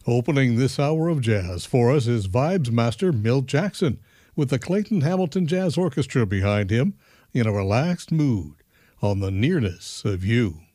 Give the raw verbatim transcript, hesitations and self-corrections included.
Opening this hour of jazz for us is vibes master Milt Jackson, with the Clayton Hamilton Jazz Orchestra behind him in a relaxed mood on the nearness of you.